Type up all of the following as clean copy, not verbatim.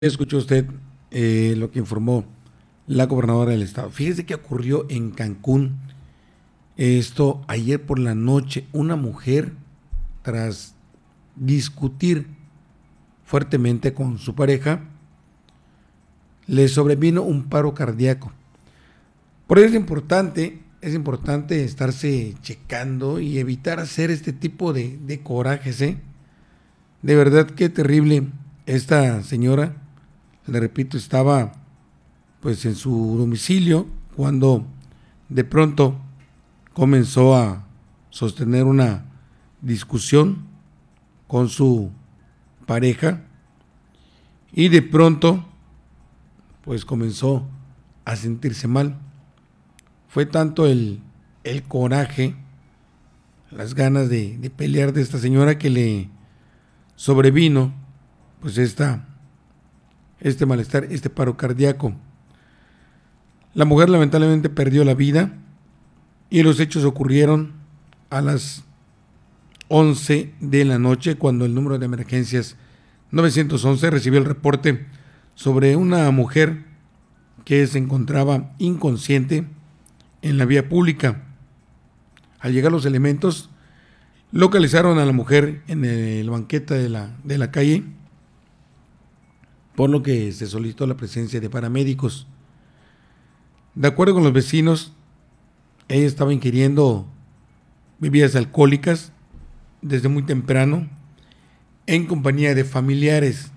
Escuchó usted lo que informó la gobernadora del estado. Fíjese que ocurrió en Cancún. Esto ayer por la noche. Una mujer, tras discutir fuertemente con su pareja, le sobrevino un paro cardíaco. Por eso es importante estarse checando y evitar hacer este tipo de corajes, ¿eh? De verdad que terrible. Esta señora, le repito, estaba pues en su domicilio cuando de pronto comenzó a sostener una discusión con su pareja y de pronto pues comenzó a sentirse mal. Fue tanto el coraje, las ganas de pelear de esta señora que le sobrevino pues este malestar, este paro cardíaco. La mujer lamentablemente perdió la vida y los hechos ocurrieron a las 11 de la noche cuando el número de emergencias 911 recibió el reporte sobre una mujer que se encontraba inconsciente en la vía pública. Al llegar los elementos, localizaron a la mujer en el banqueta de la calle, por lo que se solicitó la presencia de paramédicos. De acuerdo con los vecinos, ella estaba ingiriendo bebidas alcohólicas desde muy temprano en compañía de familiares.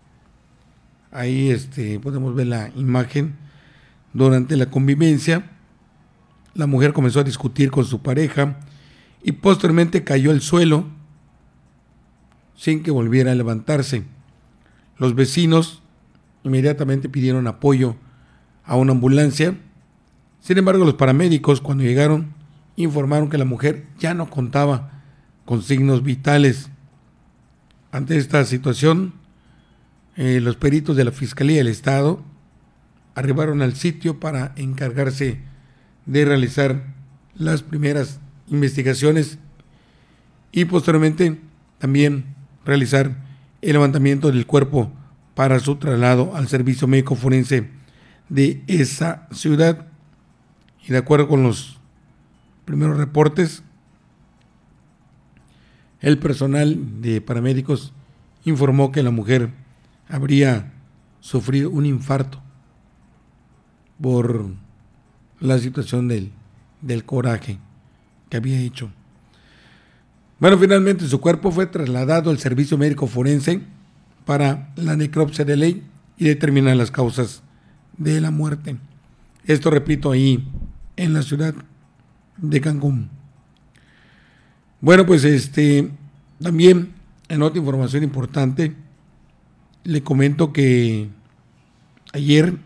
Ahí podemos ver la imagen. Durante la convivencia, la mujer comenzó a discutir con su pareja y posteriormente cayó al suelo sin que volviera a levantarse. Los vecinos inmediatamente pidieron apoyo a una ambulancia. Sin embargo, los paramédicos, cuando llegaron, informaron que la mujer ya no contaba con signos vitales. Ante esta situación, los peritos de la Fiscalía del Estado arribaron al sitio para encargarse de realizar las primeras investigaciones y posteriormente también realizar el levantamiento del cuerpo para su traslado al servicio médico forense de esa ciudad. Y de acuerdo con los primeros reportes, el personal de paramédicos informó que la mujer habría sufrido un infarto por la situación del coraje que había hecho. Bueno, finalmente su cuerpo fue trasladado al servicio médico forense para la necropsia de ley y determinar las causas de la muerte. Esto, repito, ahí en la ciudad de Cancún. Bueno, pues también en otra información importante, le comento que ayer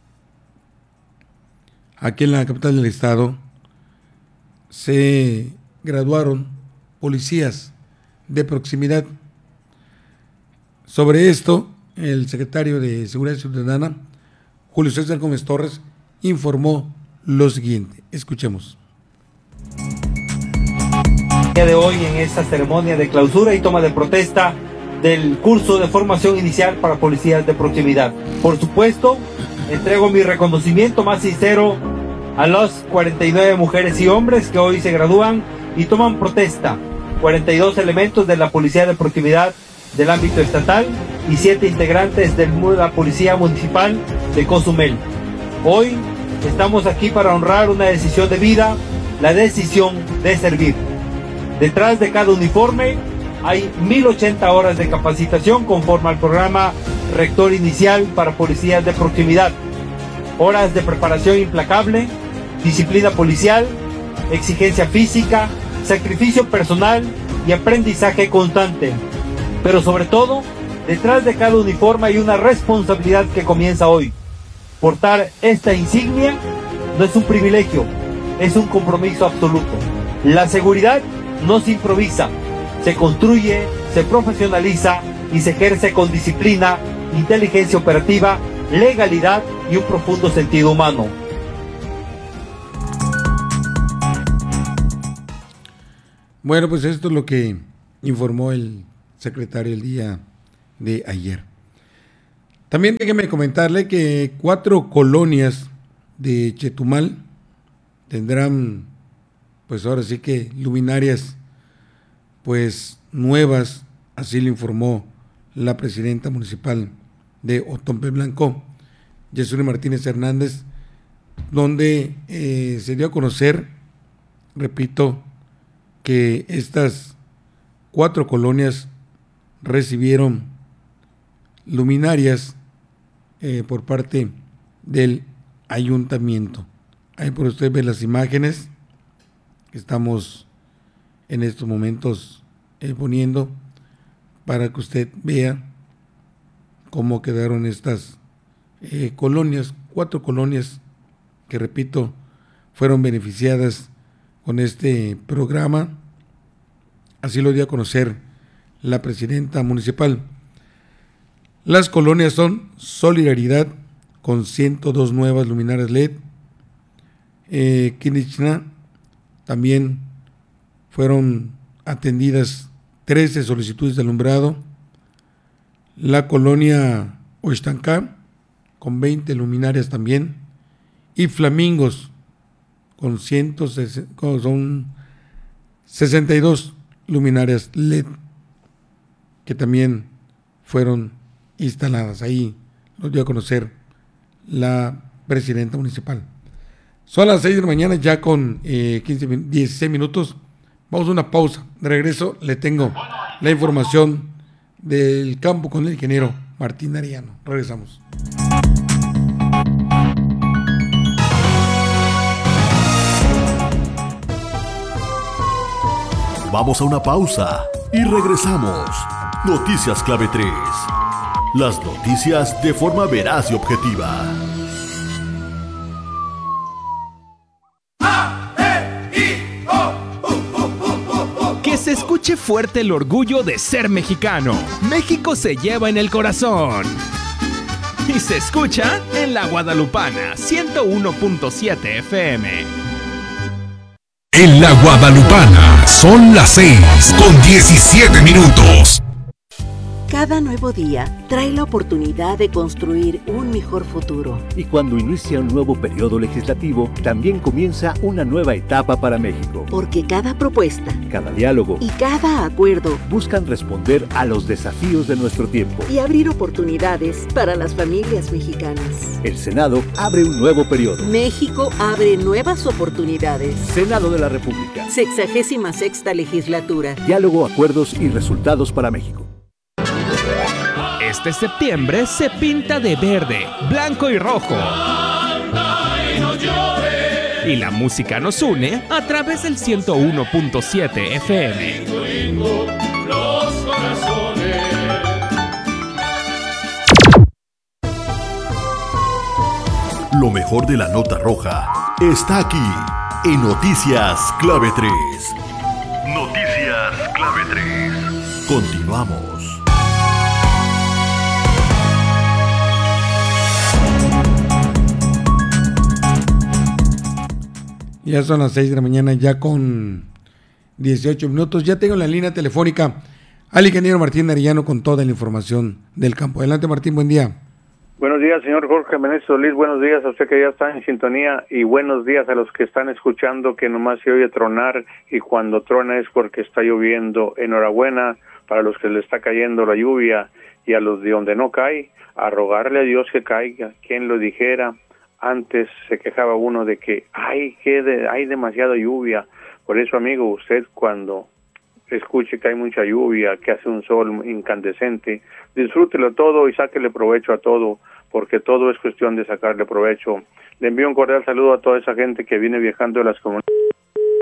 aquí en la capital del estado se graduaron policías de proximidad. Sobre esto, el secretario de Seguridad Ciudadana, Julio César Gómez Torres, informó lo siguiente. Escuchemos. El día de hoy, en esta ceremonia de clausura y toma de protesta del curso de formación inicial para policías de proximidad. Por supuesto, entrego mi reconocimiento más sincero a las 49 mujeres y hombres que hoy se gradúan y toman protesta. 42 elementos de la policía de proximidad del ámbito estatal y 7 integrantes de la policía municipal de Cozumel. Hoy estamos aquí para honrar una decisión de vida, la decisión de servir. Detrás de cada uniforme hay 1080 horas de capacitación conforme al programa rector inicial para policías de proximidad. Horas de preparación implacable, disciplina policial, exigencia física, sacrificio personal y aprendizaje constante. Pero sobre todo, detrás de cada uniforme hay una responsabilidad que comienza hoy. Portar esta insignia no es un privilegio, es un compromiso absoluto. La seguridad no se improvisa, se construye, se profesionaliza y se ejerce con disciplina, inteligencia operativa, legalidad y un profundo sentido humano. Bueno, pues esto es lo que informó el secretario el día de ayer. También déjeme comentarle que 4 colonias de Chetumal tendrán, pues ahora sí que luminarias, pues nuevas, así lo informó la presidenta municipal de Otompe Blanco, Yesuri Martínez Hernández, donde se dio a conocer, repito, que estas 4 colonias recibieron luminarias por parte del ayuntamiento. Ahí por usted ve las imágenes que estamos en estos momentos poniendo para que usted vea cómo quedaron estas colonias, 4 colonias que, repito, fueron beneficiadas con este programa. Así lo dio a conocer la presidenta municipal. Las colonias son Solidaridad, con 102 nuevas luminarias LED. Quinichna, también fueron atendidas 13 solicitudes de alumbrado. La colonia Oixtancá, con 20 luminarias también. Y Flamingos, con 62 luminarias LED, que también fueron instaladas. Ahí lo dio a conocer la presidenta municipal. Son las 6 de la mañana, ya con 16 minutos. Vamos a una pausa. De regreso le tengo la información del campo con el ingeniero Martín Arellano. Regresamos. Vamos a una pausa y regresamos. Noticias Clave 3. Las noticias de forma veraz y objetiva. Que se escuche fuerte el orgullo de ser mexicano. México se lleva en el corazón. Y se escucha en La Guadalupana, 101.7 FM. En La Guadalupana son las 6:17. Cada nuevo día trae la oportunidad de construir un mejor futuro. Y cuando inicia un nuevo periodo legislativo, también comienza una nueva etapa para México. Porque cada propuesta, cada diálogo y cada acuerdo buscan responder a los desafíos de nuestro tiempo y abrir oportunidades para las familias mexicanas. El Senado abre un nuevo periodo. México abre nuevas oportunidades. Senado de la República. 66ª legislatura. Diálogo, acuerdos y resultados para México. Este septiembre se pinta de verde, blanco y rojo. Y la música nos une a través del 101.7 FM. Lo mejor de la nota roja está aquí en Noticias Clave 3. Noticias Clave 3. Continuamos. Ya son las 6 de la mañana, ya con 18 minutos. Ya tengo la línea telefónica al ingeniero Martín Arellano con toda la información del campo. Adelante, Martín, buen día. Buenos días, señor Jorge Meneses Solís. Buenos días a usted que ya está en sintonía y buenos días a los que están escuchando que nomás se oye tronar y cuando trona es porque está lloviendo. Enhorabuena para los que le está cayendo la lluvia y a los de donde no cae, a rogarle a Dios que caiga. Quien lo dijera. Antes se quejaba uno de que hay demasiada lluvia. Por eso, amigo, usted cuando escuche que hay mucha lluvia, que hace un sol incandescente, disfrútelo todo y sáquele provecho a todo, porque todo es cuestión de sacarle provecho. Le envío un cordial saludo a toda esa gente que viene viajando de las comunidades